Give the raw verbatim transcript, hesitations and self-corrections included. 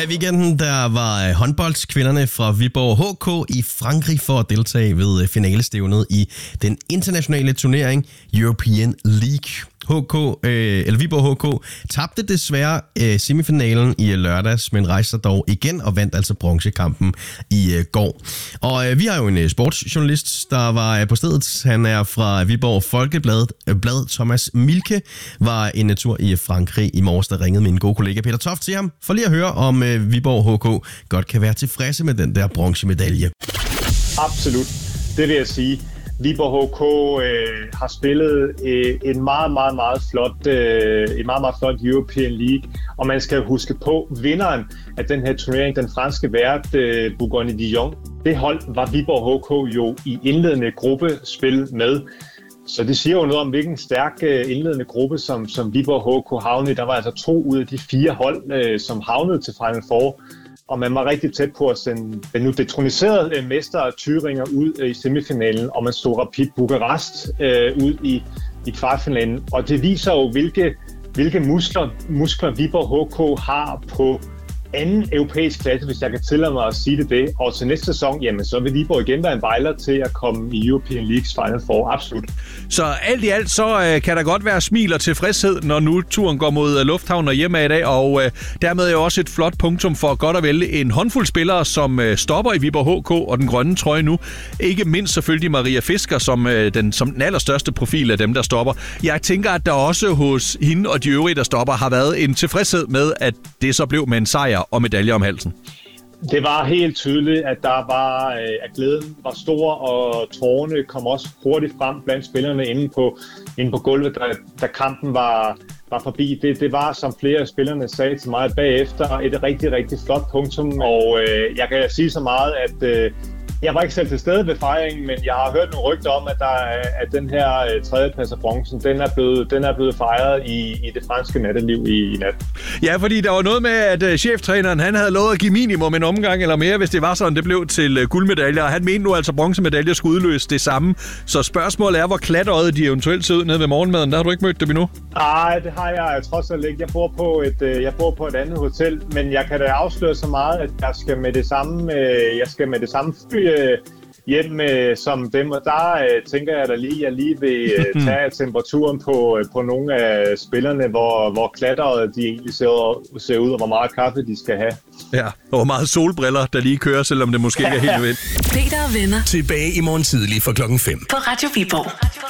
Her i weekenden der var håndboldskvinderne fra Viborg H K i Frankrig for at deltage ved finalestævnet i den internationale turnering European League. H K, øh, eller Viborg H K tabte desværre øh, semifinalen i lørdags, men rejste sig dog igen og vandt altså bronzekampen i øh, går. Og øh, vi har jo en øh, sportsjournalist, der var øh, på stedet. Han er fra Viborg Folkeblad. Øh, blad. Thomas Milke var en tur i Frankrig i morges, der ringede min gode kollega Peter Toft til ham, for lige at høre, om øh, Viborg H K godt kan være tilfredse med den der bronzemedalje. Absolut, det vil jeg sige. Viborg H K øh, har spillet øh, en meget, meget, meget flot, øh, en meget, meget flot European League, og man skal huske på, vinderen af den her turnering, den franske vært øh, Bourgogne-Dijon, det hold var Viborg H K jo i indledende gruppespil med. Så det siger jo noget om, hvilken stærk øh, indledende gruppe, som, som Viborg H K havnede. Der var altså to ud af de fire hold, øh, som havnede til Final Four. Og man var rigtig tæt på at sende den nu detroniserede mester Thüringer ud i semifinalen, og man stod Rapid Bukarest øh, ud i, i kvartfinalen. Og det viser jo, hvilke, hvilke muskler, muskler Viborg H K har på anden europæisk klasse, hvis jeg kan tillade mig at sige det det. Og til næste sæson, jamen, så vil Viborg igen være en bejler til at komme i European Leagues Final Four. Absolut. Så alt i alt, så øh, kan der godt være smil og tilfredshed, når nu turen går mod lufthavnen og hjemme i dag. Og øh, dermed er jo også et flot punktum for godt at vælge en håndfuld spillere, som øh, stopper i Viborg H K og den grønne trøje nu. Ikke mindst selvfølgelig Maria Fisker, som, øh, den, som den allerstørste profil af dem, der stopper. Jeg tænker, at der også hos hende og de øvrige, der stopper, har været en tilfredshed med, at det så blev med en sejr og medaljer om halsen. Det var helt tydeligt, at der var, at glæden var stor, og tårerne kom også hurtigt frem blandt spillerne inde på, inde på gulvet, da, da kampen var, var forbi. Det, det var, som flere af spillerne sagde til mig bagefter, et rigtig, rigtig flot punktum, og øh, jeg kan sige så meget, at øh, jeg var ikke selv til stede ved fejringen, men jeg har hørt nogle rygter om, at, der, at den her tredjeplads af bronzen, den er blevet, den er blevet fejret i, i det franske natteliv i, i nat. Ja, fordi der var noget med, at cheftræneren han havde lovet at give minimum en omgang eller mere, hvis det var sådan, det blev til guldmedaljer. Han mente nu altså, at bronzemedaljer skulle udløse det samme. Så spørgsmålet er, hvor klatøjet de eventuelt ser ud nede ved morgenmaden. Der har du ikke mødt dem endnu? Nej, det har jeg trods alt ikke. Jeg bor på et, jeg bor på et andet hotel, men jeg kan da afsløre så meget, at jeg skal med det samme, jeg skal med det samme fly hjem øh, som dem, og der øh, tænker jeg da lige, at jeg lige vil øh, tage temperaturen på, øh, på nogle af spillerne, hvor, hvor klatteret de egentlig ser, ser ud, og hvor meget kaffe de skal have. Ja, og hvor meget solbriller, der lige kører, selvom det måske ikke er helt nødvendigt. Peter og venner. Tilbage i morgen tidlig fra klokken fem. På Radio Viborg.